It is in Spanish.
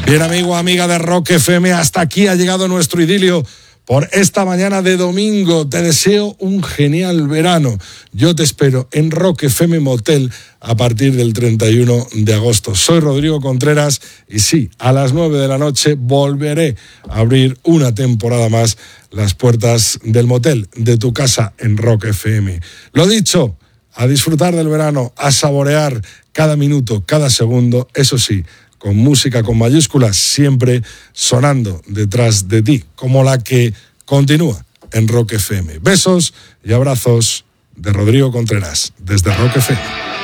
Bien, amigo, amiga de Rock FM, hasta aquí ha llegado nuestro idilio por esta mañana de domingo. Te deseo un genial verano. Yo te espero en Rock FM Motel a partir del 31 de agosto. Soy Rodrigo Contreras y sí, a las 9 de la noche volveré a abrir una temporada más las puertas del motel de tu casa en Rock FM. Lo dicho, a disfrutar del verano, a saborear cada minuto, cada segundo, eso sí, con música con mayúsculas siempre sonando detrás de ti, como la que continúa en Rock FM. Besos y abrazos de Rodrigo Contreras desde Rock FM.